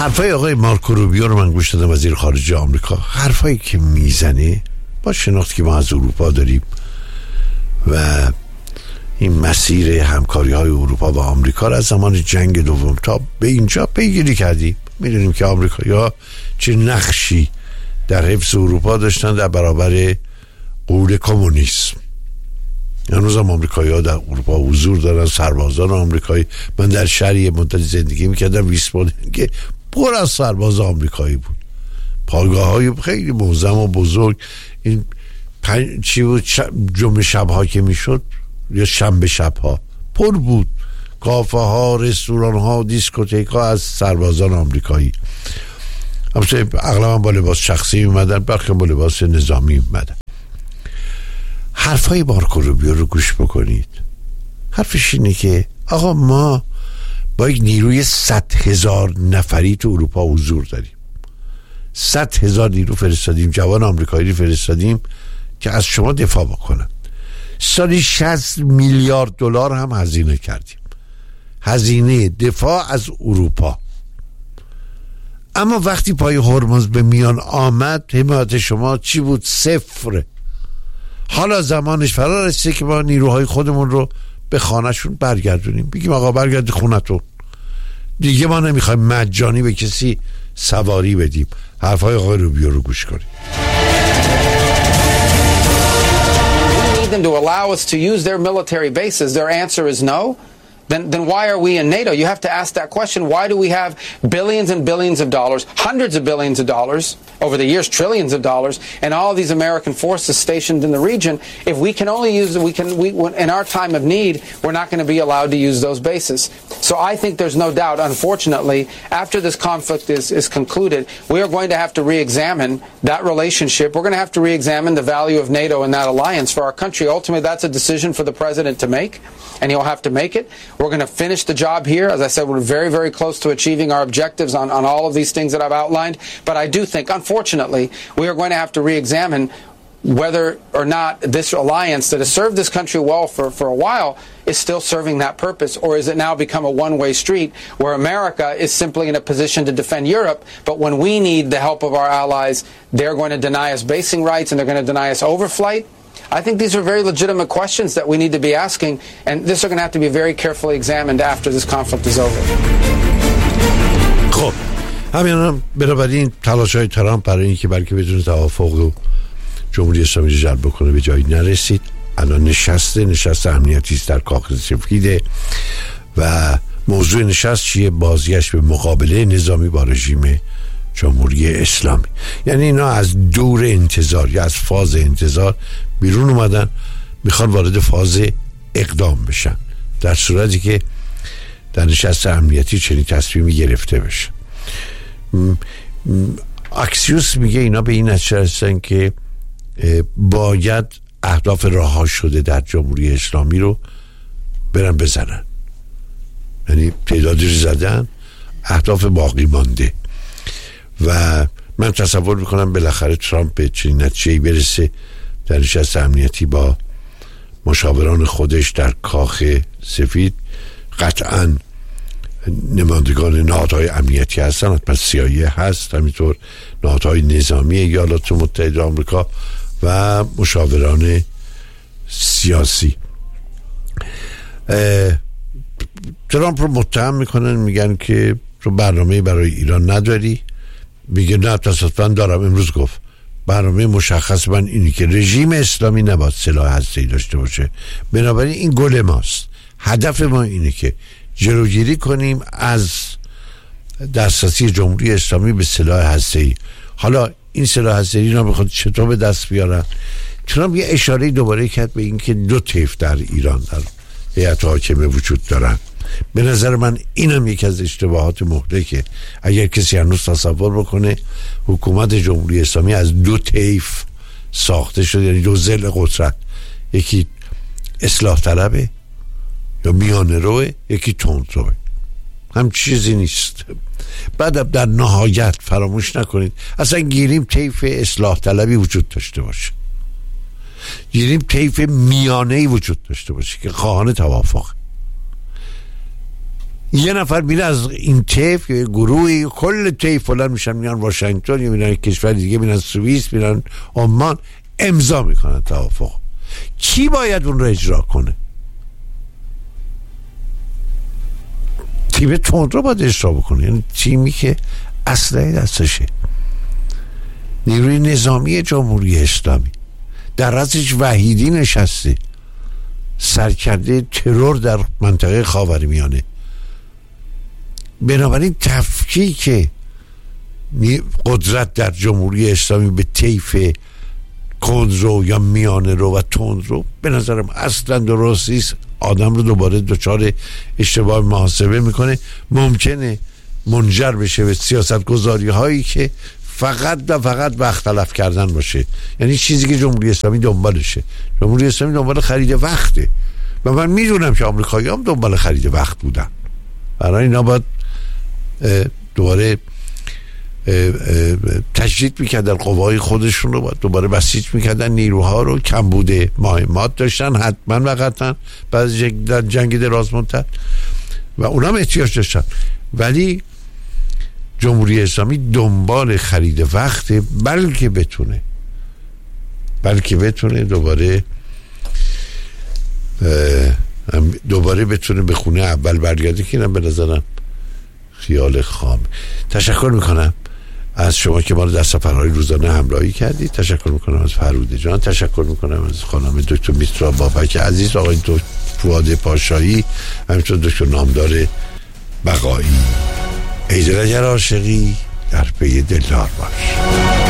حرفای آقای مارکو روبیو رو من گوش دادم، وزیر خارجه آمریکا. حرفایی که میزنه با شناختی که ما از اروپا داریم و این مسیر همکاری های اروپا و آمریکا را از زمان جنگ دوم تا به اینجا پیگیری کردیم. میدونیم که آمریکایی‌ها چه نقشی در حفظ اروپا داشتن در برابر غول کمونیسم. هنوز هم آمریکایی‌ها در اروپا حضور دارن، سربازان آمریکایی. من در شهری مدت زندگی میکردم ویسبادن که پر از سرباز آمریکایی بود، پایگاه‌های خیلی معظم و بزرگ. این چی بود، جمعه شب‌ها که میشد یا شنبه شب‌ها پر بود، کافه ها، رستوران ها، دیسکوتک ها از سربازان آمریکایی. اغلبا با لباس شخصی میمدن، برخی با لباس نظامی میمدن. حرفای مارکو روبیو رو گوش بکنید. حرفش اینه که آقا ما با یک نیروی 100,000 نفری تو اروپا حضور داریم. 100,000 نیرو فرستادیم، جوان آمریکایی فرستادیم که از شما دفاع بکنن. سالی 60 میلیارد دلار هم هزینه کردیم، هزینه دفاع از اروپا. اما وقتی پای هرمز به میان آمد، حمایت شما چی بود؟ صفر. حالا زمانش فرا رسیده که ما نیروهای خودمون رو به خانهشون برگردونیم، بگیم آقا برگرد خونتون دیگه، ما نمیخوایم مجانی به کسی سواری بدیم. حرفای آقای روبیو رو گوش کنیم. them to allow us to use their military bases, their answer is no, then why are we in NATO? You have to ask that question. Why do we have billions and billions of dollars, hundreds of billions of dollars, over the years trillions of dollars, and all these American forces stationed in the region? If we can only use, in our time of need, we're not going to be allowed to use those bases. So I think there's no doubt, unfortunately, after this conflict is concluded, we are going to have to re-examine that relationship. We're going to have to re-examine the value of NATO and that alliance for our country. Ultimately, that's a decision for the president to make, and he'll have to make it. We're going to finish the job here. As I said, we're very, very close to achieving our objectives on all of these things that I've outlined. But I do think, unfortunately, we are going to have to re-examine whether or not this alliance that has served this country well for a while is still serving that purpose, or is it now become a one-way street where America is simply in a position to defend Europe, but when we need the help of our allies, they're going to deny us basing rights and they're going to deny us overflight? I think these are very legitimate questions that we need to be asking, and this are going to have to be very carefully examined after this conflict is over. خب همین بنابراین تلاش‌های ترامپ برای اینکه بلکه بدون توافق و جمهوری اسلامی رو جلب بکنه به جایی نرسید. الان نشست امنیتی است در کاخ سفید و موضوع نشست چیه؟ بازگشت به مقابله نظامی با رژیم جمهوری اسلامی. یعنی اینا از دور انتظار یا از فاز انتظار بیرون اومدن، میخوان وارد فاز اقدام بشن، در صورتی که در نشست امنیتی چنین تصمیمی گرفته بشه. اکسیوس میگه اینا به این نتیجه رسیدن که باید اهداف رها شده در جمهوری اسلامی رو برن بزنن، یعنی تعدادی رو زدن، اهداف باقی مانده. و من تصور میکنم بالاخره ترامپ به چنین نتیجه‌ای برسه در نشست امنیتی با مشاوران خودش در کاخ سفید. قطعاً نمایندگان نهادهای امنیتی هستن، حتما CIA هست، همینطور نهادهای نظامی ایالات متحده آمریکا و مشاوران سیاسی. ترامپ رو متهم میکنن، میگن که تو برنامه برای ایران نداری. میگه نه تصادفاً دارم. امروز گفت برنامه مشخص من اینی که رژیم اسلامی نباید سلاح هسته‌ای داشته باشه، بنابراین این گل ماست. هدف ما اینه که جلوگیری کنیم از دسترسی جمهوری اسلامی به سلاح هسته‌ای. حالا این سلاح هسته‌ای رو بخواد چطور به دست بیارن؟ ترامپ یه اشاره دوباره کرد به این که دو طیف در ایران در هیئت حاکمه وجود دارن. به نظر من اینم یکی از اشتباهات مهلکه. اگر کسی هنوز تصور بکنه حکومت جمهوری اسلامی از دو طیف ساخته شده، یعنی دو ضلع قدرت، یکی اصلاح طلبه یا میانه روه، یکی تند روه، هم چیزی نیست. بعد در نهایت فراموش نکنید اصلا گیریم طیف اصلاح طلبی وجود داشته باشه، گیریم طیف میانه‌ای وجود داشته باشه که خواهان توافق. یه نفر میره از این طیف یا گروهی کل طیف فلان میشن میان واشنگتن یا میرن کشور دیگه، میرن سوئیس، میرن عمان، امضا میکنن توافق. کی باید اون رو اجرا کنه؟ تیم تندرو باید اجرا بکنه، یعنی تیمی که اسلحه دستشه. نیروی نظامی جمهوری اسلامی در رأسش وحیدی نشسته، سرکرده ترور در منطقه خاورمیانه. بنابراین تفکیک قدرت در جمهوری اسلامی به طیف کندرو یا میانه رو و تندرو به نظرم اصلا درست نیست. آدم رو دوباره دچار اشتباه محاسبه میکنه، ممکنه منجر بشه به سیاست گذاری هایی که فقط و فقط وقت تلف کردن باشه. یعنی چیزی که جمهوری اسلامی دنبالشه. جمهوری اسلامی دنبال خرید وقته و من میدونم که آمریکایی هم دنبال خرید وقت بودن. برای اینا باید دوباره تجدید میکردن قوای خودشون رو، باید دوباره بسیج میکردن نیروها رو. کمبود مهمات داشتن حتما و قطعا بعد جنگ دراز مدت و اونا هم احتیاج داشتن، ولی جمهوری اسلامی دنبال خرید وقت بلکه بتونه دوباره بتونه به خونه اول برگرده که اینم به نظرم خیال خام. تشکر میکنم از شما که ما رو در سفرهای روزانه همراهی کردید. تشکر میکنم از فروده جان، تشکر میکنم از خانم دکتر میترا بابک عزیز، آقای دکتر فؤاد پاشایی، همینطور دکتر نامدار بقایی. ایدر اگر عاشقی در پی دلدار باش.